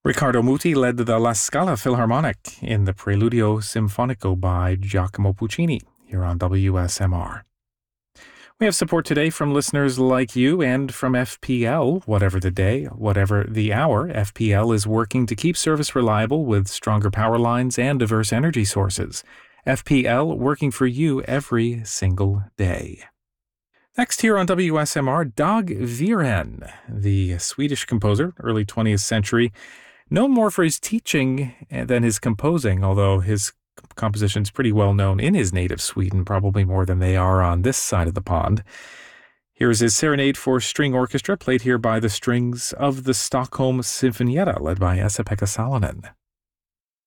Riccardo Muti led the La Scala Philharmonic in the Preludio Sinfonico by Giacomo Puccini here on WSMR. We have support today from listeners like you and from FPL. Whatever the day, whatever the hour, FPL is working to keep service reliable with stronger power lines and diverse energy sources. FPL working for you every single day. Next here on WSMR, Dag Viren, the Swedish composer, early 20th century, known more for his teaching than his composing, although his composition's pretty well known in his native Sweden, probably more than they are on this side of the pond. Here's his Serenade for String Orchestra, played here by the strings of the Stockholm Sinfonietta, led by Esa-Pekka Salonen.